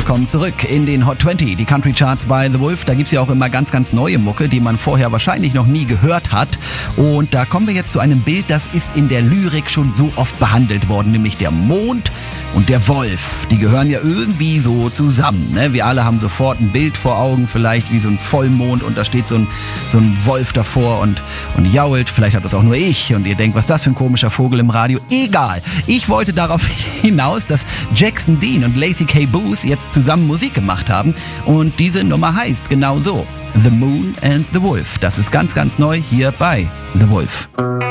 kommen zurück in den Hot 20, die Country Charts bei The Wolf. Da gibt's ja auch immer ganz, ganz neue Mucke, die man vorher wahrscheinlich noch nie gehört hat. Und da kommen wir jetzt zu einem Bild, das ist in der Lyrik schon so oft behandelt worden, nämlich der Mond und der Wolf. Die gehören ja irgendwie so zusammen, ne? Wir alle haben sofort ein Bild vor Augen, vielleicht wie so ein Vollmond und da steht so ein Wolf davor und jault. Vielleicht habt das auch nur ich und ihr denkt, was ist das für ein komischer Vogel im Radio? Egal. Ich wollte darauf hinaus, dass Jackson Dean und Lacey K. Booth jetzt zusammen Musik gemacht haben und diese Nummer heißt genau so: The Moon and the Wolf. Das ist ganz, ganz neu hier bei The Wolf.